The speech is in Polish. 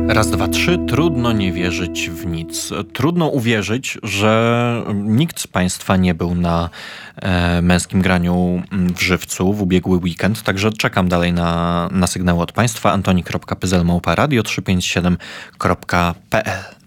Raz, dwa, trzy. Trudno nie wierzyć w nic. Trudno uwierzyć, że nikt z Państwa nie był na męskim graniu w Żywcu w ubiegły weekend, także czekam dalej na sygnały od Państwa. Antoni.pyzel@radio357.pl